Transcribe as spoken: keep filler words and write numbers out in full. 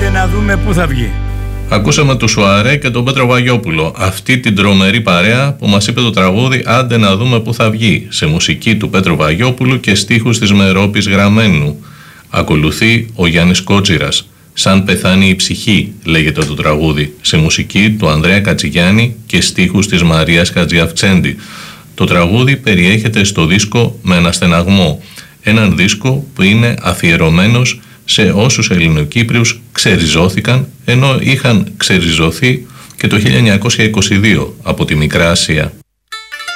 Άντε να δούμε πού θα βγει. Ακούσαμε του Σουαρέ και τον Πέτρο Βαγιόπουλο, αυτή την τρομερή παρέα που μας είπε το τραγούδι «Άντε να δούμε πού θα βγει», σε μουσική του Πέτρου Βαγιόπουλου και στίχους της Μερόπης Γραμμένου. Ακολουθεί ο Γιάννης Κότσιρας, «Σαν πεθάνει η ψυχή» λέγεται το τραγούδι, σε μουσική του Ανδρέα Κατσιγιάννη και στίχους της Μαρίας Χατζιαυξέντη. Το τραγούδι περιέχεται στο δίσκο «Με ένα στεναγμό», έναν δίσκο που είναι αφιερωμένος σε όσους Ελληνοκύπριους ξεριζώθηκαν, ενώ είχαν ξεριζωθεί και το χίλια εννιακόσια είκοσι δύο από τη Μικρά Ασία.